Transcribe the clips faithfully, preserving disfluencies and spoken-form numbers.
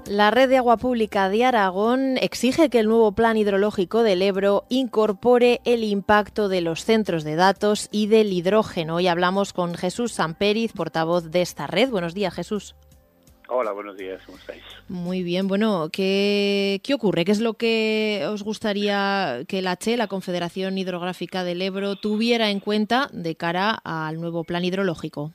La Red de Agua Pública de Aragón exige que el nuevo plan hidrológico del Ebro incorpore el impacto de los centros de datos y del hidrógeno. Hoy hablamos con Jesús Samperiz, portavoz de esta red. Buenos días, Jesús. Hola, buenos días, ¿cómo estáis? Muy bien, bueno, ¿qué, qué ocurre? ¿Qué es lo que os gustaría que la CHE, la Confederación Hidrográfica del Ebro, tuviera en cuenta de cara al nuevo plan hidrológico?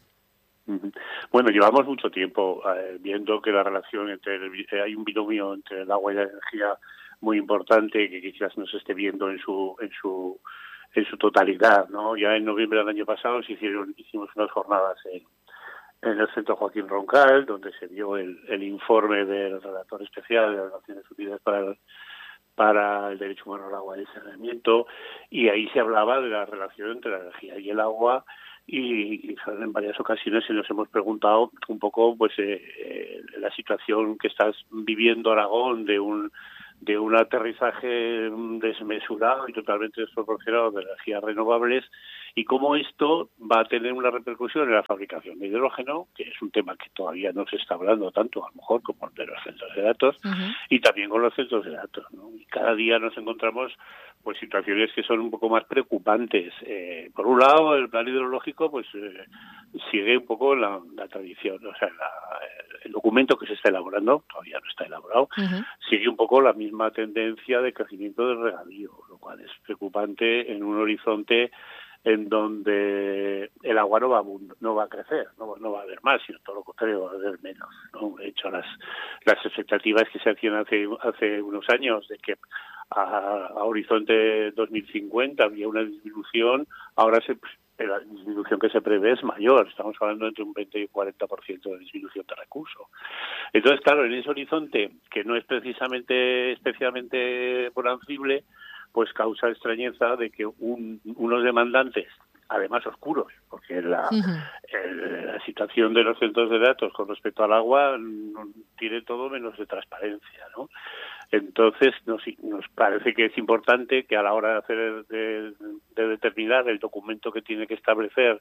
Bueno, llevamos mucho tiempo eh, viendo que la relación entre el, eh, hay un binomio entre el agua y la energía muy importante que quizás no se esté viendo en su en su en su totalidad, ¿no? Ya en noviembre del año pasado se hicieron hicimos unas jornadas en, en el Centro Joaquín Roncal, donde se dio el, el informe del relator especial de las Naciones Unidas para el, para el derecho humano al agua y el saneamiento, y ahí se hablaba de la relación entre la energía y el agua. Y, y en varias ocasiones se nos hemos preguntado un poco pues eh, eh, la situación que estás viviendo Aragón de un de un aterrizaje desmesurado y totalmente desproporcionado de energías renovables y cómo esto va a tener una repercusión en la fabricación de hidrógeno, que es un tema que todavía no se está hablando tanto, a lo mejor, como el de los centros de datos, uh-huh. y también con los centros de datos, ¿no? Y cada día nos encontramos pues situaciones que son un poco más preocupantes. Eh, por un lado, el plan hidrológico pues eh, sigue un poco la, la tradición, o sea, la, el documento que se está elaborando, todavía no está elaborado, uh-huh. sigue un poco la misma tendencia de crecimiento del regadío, lo cual es preocupante en un horizonte en donde el agua no va a, no va a crecer, no, no va a haber más, sino todo lo contrario, va a haber menos, ¿no? De hecho, las, las expectativas que se hacían hace, hace unos años de que a, a horizonte dos mil cincuenta había una disminución, ahora se, la disminución que se prevé es mayor, estamos hablando entre un veinte y un cuarenta por ciento de disminución de recursos. Entonces, claro, en ese horizonte, que no es precisamente especialmente bonancible, pues causa extrañeza de que un, unos demandantes, además oscuros, porque la, uh-huh. el, la situación de los centros de datos con respecto al agua no, tiene todo menos de transparencia, ¿no? Entonces nos, nos parece que es importante que a la hora de hacer de, de determinar el documento que tiene que establecer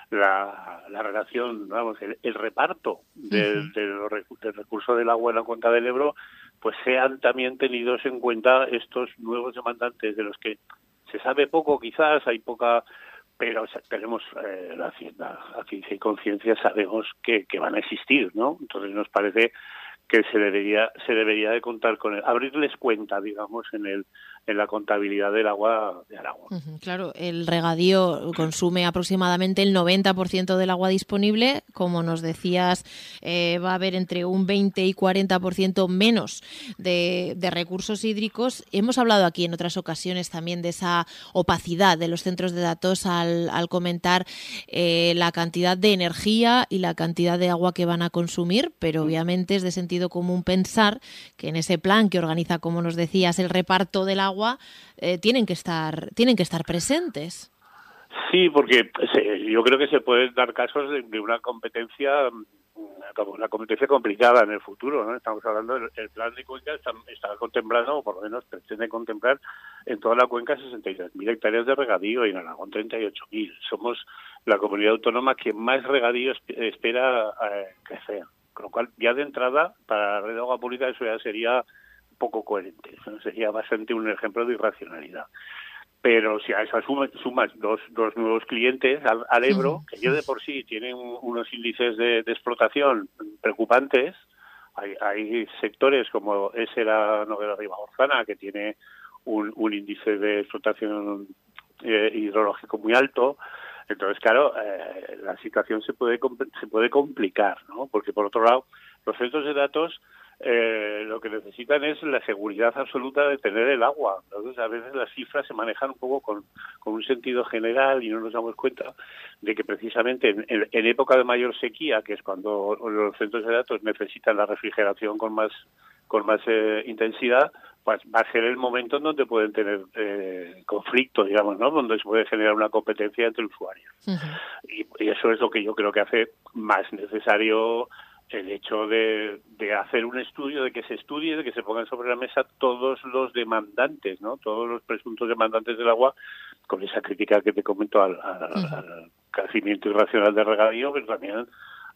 la, la relación, vamos, el, el reparto de, uh-huh. de los, del recurso del agua en la cuenca del Ebro, pues sean también tenidos en cuenta estos nuevos demandantes de los que se sabe poco, quizás hay poca, pero tenemos eh, la hacienda, a ciencia y conciencia sabemos que, que van a existir, ¿no? Entonces nos parece que se debería se debería de contar con él, abrirles cuenta, digamos, en el en la contabilidad del agua de Aragón. Uh-huh, claro, el regadío consume aproximadamente el noventa por ciento del agua disponible. Como nos decías, eh, va a haber entre un veinte y cuarenta por ciento menos de, de recursos hídricos. Hemos hablado aquí en otras ocasiones también de esa opacidad de los centros de datos al, al comentar eh, la cantidad de energía y la cantidad de agua que van a consumir, pero obviamente es de sentido común pensar que en ese plan que organiza, como nos decías, el reparto del agua, Eh, tienen que estar tienen que estar presentes. Sí, porque se, yo creo que se pueden dar casos de, de una competencia como una competencia complicada en el futuro, ¿no? Estamos hablando del el plan de cuenca está, está contemplando, o por lo menos pretende contemplar en toda la cuenca sesenta y tres mil hectáreas de regadío y en Aragón treinta y ocho mil. Somos la comunidad autónoma que más regadío espera eh, crecer, con lo cual ya de entrada para la red de agua pública eso ya sería poco coherente, eso sería bastante un ejemplo de irracionalidad. Pero si a eso sumas, sumas dos, dos nuevos clientes al, al Ebro, que ya de por sí tienen unos índices de, de explotación preocupantes, hay, hay sectores como ese la Noguera Ribagorzana, que tiene un, un índice de explotación eh, hidrológico muy alto. Entonces, claro, eh, la situación se puede se puede complicar, ¿no? Porque por otro lado, los centros de datos Eh, lo que necesitan es la seguridad absoluta de tener el agua. Entonces, a veces las cifras se manejan un poco con, con un sentido general y no nos damos cuenta de que precisamente en, en, en época de mayor sequía, que es cuando los centros de datos necesitan la refrigeración con más con más eh, intensidad, pues va a ser el momento en donde pueden tener eh, conflicto, digamos, ¿no? Donde se puede generar una competencia entre usuarios. Uh-huh. Y, y eso es lo que yo creo que hace más necesario el hecho de, de hacer un estudio, de que se estudie, de que se pongan sobre la mesa todos los demandantes, ¿no? Todos los presuntos demandantes del agua, con esa crítica que te comento al, al, uh-huh. al crecimiento irracional de regadío, pero también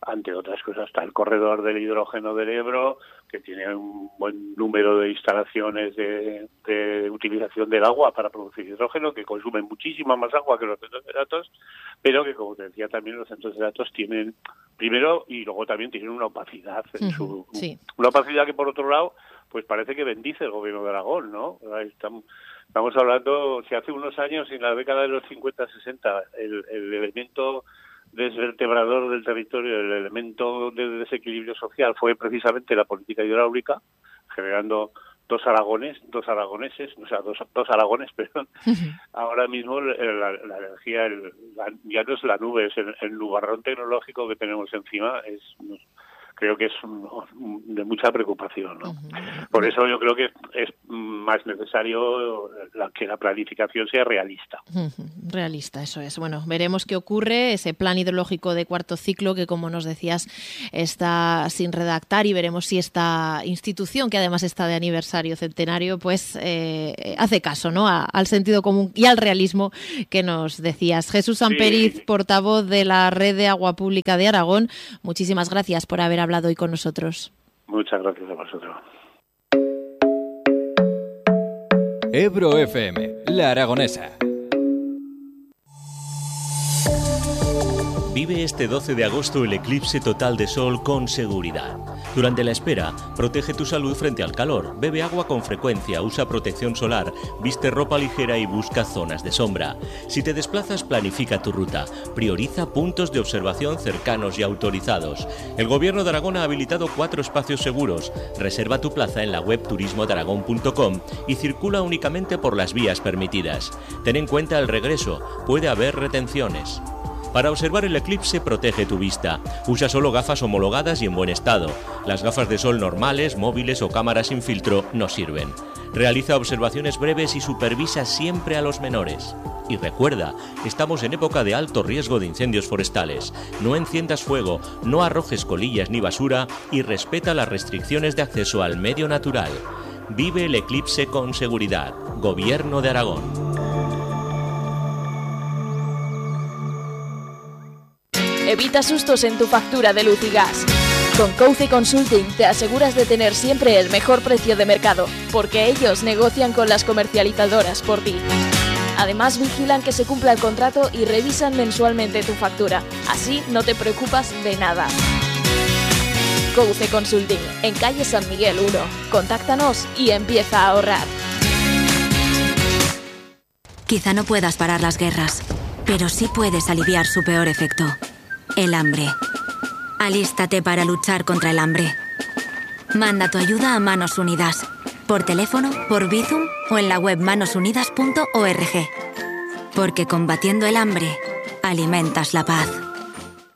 Entre otras cosas está el corredor del hidrógeno del Ebro, que tiene un buen número de instalaciones de, de utilización del agua para producir hidrógeno, que consumen muchísima más agua que los centros de datos, pero que, como te decía, también los centros de datos tienen, primero, y luego también tienen una opacidad en uh-huh, su... Sí. Una opacidad que, por otro lado, pues parece que bendice el gobierno de Aragón, ¿no? Estamos, estamos hablando, si hace unos años, en la década de los cincuenta sesenta, el, el elemento desvertebrador del territorio, el elemento de desequilibrio social fue precisamente la política hidráulica, generando dos aragones, dos aragoneses, o sea, dos, dos aragones, perdón. Uh-huh. Ahora mismo la, la energía, el, la, ya no es la nube, es el, el nubarrón tecnológico que tenemos encima, es creo que es de mucha preocupación, ¿no? Uh-huh. Por eso yo creo que es más necesario la, que la planificación sea realista. Uh-huh. Realista, eso es. Bueno, veremos qué ocurre, ese plan hidrológico de cuarto ciclo que, como nos decías, está sin redactar, y veremos si esta institución, que además está de aniversario centenario, pues eh, hace caso, ¿no?, a, al sentido común y al realismo que nos decías. Jesús Amperiz, sí. portavoz de la Red de Agua Pública de Aragón, muchísimas gracias por haber hablado hoy con nosotros. Muchas gracias a vosotros. Ebro F M, La Aragonesa. Vive este doce de agosto el eclipse total de sol con seguridad. Durante la espera, protege tu salud frente al calor, bebe agua con frecuencia, usa protección solar, viste ropa ligera y busca zonas de sombra. Si te desplazas, planifica tu ruta, prioriza puntos de observación cercanos y autorizados. El Gobierno de Aragón ha habilitado cuatro espacios seguros. Reserva tu plaza en la web turismo de aragón punto com y circula únicamente por las vías permitidas. Ten en cuenta el regreso, puede haber retenciones. Para observar el eclipse, protege tu vista. Usa solo gafas homologadas y en buen estado. Las gafas de sol normales, móviles o cámaras sin filtro no sirven. Realiza observaciones breves y supervisa siempre a los menores. Y recuerda, estamos en época de alto riesgo de incendios forestales. No enciendas fuego, no arrojes colillas ni basura y respeta las restricciones de acceso al medio natural. Vive el eclipse con seguridad. Gobierno de Aragón. Evita sustos en tu factura de luz y gas. Con Couce Consulting te aseguras de tener siempre el mejor precio de mercado, porque ellos negocian con las comercializadoras por ti. Además, vigilan que se cumpla el contrato y revisan mensualmente tu factura. Así no te preocupas de nada. Couce Consulting, en calle San Miguel uno. Contáctanos y empieza a ahorrar. Quizá no puedas parar las guerras, pero sí puedes aliviar su peor efecto. El hambre. Alístate para luchar contra el hambre. Manda tu ayuda a Manos Unidas, por teléfono, por Bizum o en la web manos unidas punto org. Porque combatiendo el hambre, alimentas la paz.